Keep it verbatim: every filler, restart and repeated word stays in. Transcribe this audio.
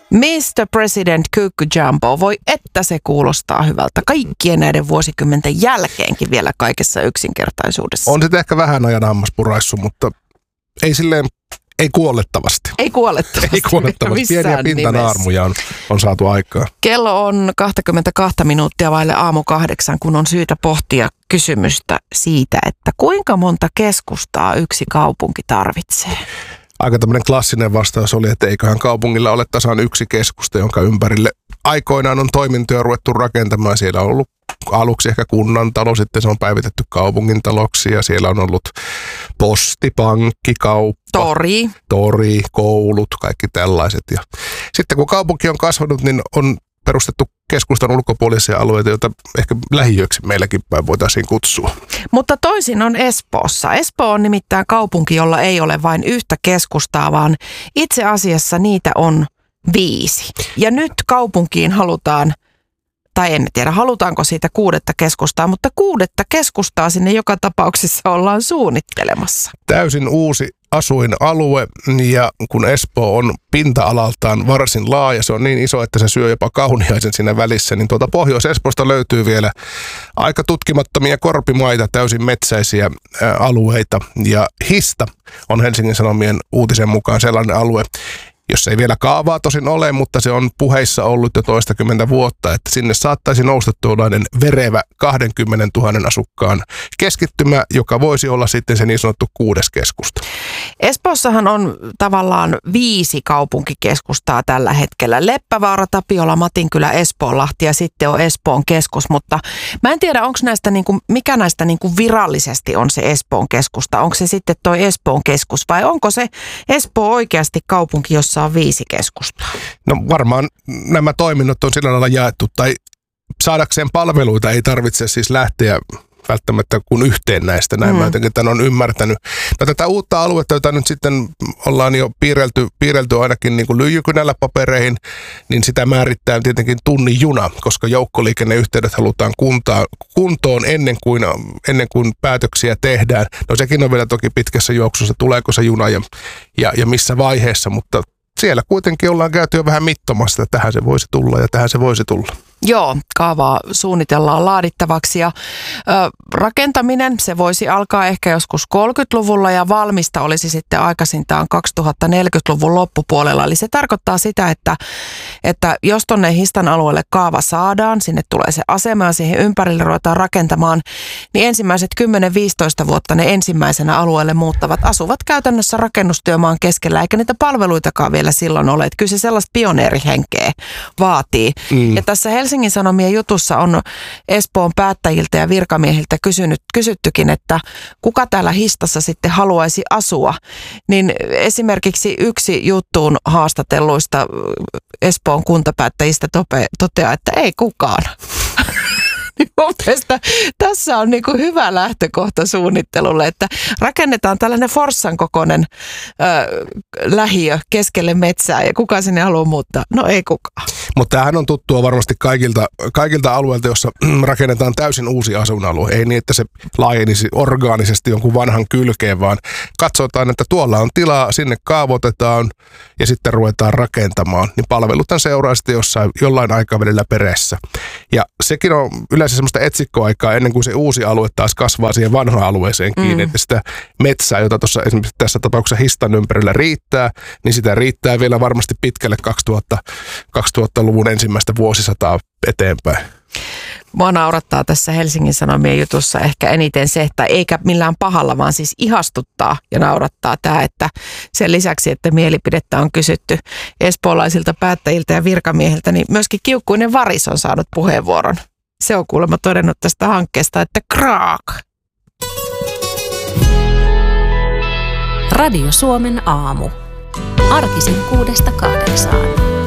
mister President Kyykky Jumbo, voi että se kuulostaa hyvältä kaikkien näiden vuosikymmenten jälkeenkin vielä kaikessa yksinkertaisuudessa. On sitten ehkä vähän ajan hammaspuraissu, mutta ei silleen, ei kuollettavasti. Ei kuollettavasti. Ei kuollettavasti. Pieniä pintanaarmuja on, on saatu aikaa. Kello on kaksikymmentäkaksi minuuttia vaille aamu kahdeksan, kun on syytä pohtia kysymystä siitä, että kuinka monta keskustaa yksi kaupunki tarvitsee. Aika tämmöinen klassinen vastaus oli, että eiköhän kaupungilla ole tasan yksi keskusta, jonka ympärille aikoinaan on toimintoja ruvettu rakentamaan. Siellä on ollut aluksi ehkä kunnantalo, sitten se on päivitetty kaupungintaloksi ja siellä on ollut posti, pankki, kauppa, tori, tori koulut, kaikki tällaiset. Ja sitten kun kaupunki on kasvanut, niin on perustettu keskustan ulkopuolisia alueita, joita ehkä lähiöksi meilläkin päin voitaisiin kutsua. Mutta toisin on Espoossa. Espoo on nimittäin kaupunki, jolla ei ole vain yhtä keskustaa, vaan itse asiassa niitä on viisi. Ja nyt kaupunkiin halutaan, tai emme tiedä halutaanko siitä kuudetta keskustaa, mutta kuudetta keskustaa sinne joka tapauksessa ollaan suunnittelemassa. Täysin uusi asuinalue, ja kun Espoo on pinta-alaltaan varsin laaja, se on niin iso, että se syö jopa Kauniaisen siinä välissä, niin tuolta Pohjois-Espoosta löytyy vielä aika tutkimattomia korpimaita, täysin metsäisiä ää, alueita, ja Hista on Helsingin Sanomien uutisen mukaan sellainen alue, jossa ei vielä kaavaa tosin ole, mutta se on puheissa ollut jo toistakymmentä vuotta, että sinne saattaisi nousta tuollainen verevä kaksikymmentätuhatta asukkaan keskittymä, joka voisi olla sitten se niin sanottu kuudes keskusta. Espoossahan on tavallaan viisi kaupunkikeskustaa tällä hetkellä. Leppävaara, Tapiola, Matinkylä, Espoonlahti ja sitten on Espoon keskus, mutta mä en tiedä, onko näistä niinku, mikä näistä niinku virallisesti on se Espoon keskusta. Onko se sitten toi Espoon keskus vai onko se Espoo oikeasti kaupunki, jossa on viisi keskustaa? No varmaan nämä toiminnot on sillä lailla jaettu, tai saadakseen palveluita ei tarvitse siis lähteä välttämättä kuin yhteen näistä. Näin mm. mä jotenkin tämän on ymmärtänyt. No tätä uutta aluetta, jota nyt sitten ollaan jo piirrelty, piirrelty ainakin niin kuin lyijykynällä papereihin, niin sitä määrittää tietenkin tunnin juna, koska joukkoliikenneyhteydet halutaan kuntaan, kuntoon ennen kuin, ennen kuin päätöksiä tehdään. No sekin on vielä toki pitkässä juoksussa, tuleeko se juna ja, ja, ja missä vaiheessa, mutta siellä kuitenkin ollaan käyty jo vähän mittomassa, että tähän se voisi tulla ja tähän se voisi tulla. Joo, kaavaa suunnitellaan laadittavaksi ja ö, rakentaminen, se voisi alkaa ehkä joskus kolmekymmentäluvulla ja valmista olisi sitten aikaisintaan kaksituhattaneljäkymmentäluvun loppupuolella. Eli se tarkoittaa sitä, että, että jos tonne Histan alueelle kaava saadaan, sinne tulee se asema ja siihen ympärille ruvetaan rakentamaan, niin ensimmäiset kymmenen viisitoista vuotta ne ensimmäisenä alueelle muuttavat asuvat käytännössä rakennustyömaan keskellä, eikä niitä palveluitakaan vielä silloin ole. Että kyllä se sellaista pioneerihenkeä vaatii. Mm. Ja tässä Helsingin Sanomien jutussa on Espoon päättäjiltä ja virkamiehiltä kysynyt, kysyttykin, että kuka täällä Histassa sitten haluaisi asua. Niin esimerkiksi yksi juttuun haastatelluista Espoon kuntapäättäjistä tope, toteaa, että ei kukaan. Mun mielestä tässä on niin kuin hyvä lähtökohta suunnittelulle, että rakennetaan tällainen Forssan kokoinen ö, lähiö keskelle metsää ja kuka sinne haluaa muuttaa? No ei kukaan. Mutta tämähän on tuttua varmasti kaikilta, kaikilta alueilta, jossa rakennetaan täysin uusi asuinalue. Ei niin, että se laajenisi orgaanisesti jonkun vanhan kylkeen, vaan katsotaan, että tuolla on tilaa, sinne kaavoitetaan ja sitten ruvetaan rakentamaan. Niin palveluthan seuraa sitten jossain, jollain aikavälillä perässä. Ja sekin on yleensä semmoista etsikkoaikaa ennen kuin se uusi alue taas kasvaa siihen vanhaan alueeseen kiinni. Mm. Että sitä metsää, jota tuossa esimerkiksi tässä tapauksessa Histan ympärillä riittää, niin sitä riittää vielä varmasti pitkälle kaksituhatta, kaksituhattaluvun ensimmäistä vuosisataa eteenpäin. Mua naurattaa tässä Helsingin Sanomien jutussa ehkä eniten se, että eikä millään pahalla, vaan siis ihastuttaa ja naurattaa tämä, että sen lisäksi, että mielipidettä on kysytty espoolaisilta päättäjiltä ja virkamiehiltä, niin myöskin kiukkuinen varis on saanut puheenvuoron. Se on kuulemma todennut tästä hankkeesta, että kraak. Radio Suomen aamu. Arkisin kuudesta kahdeksaan.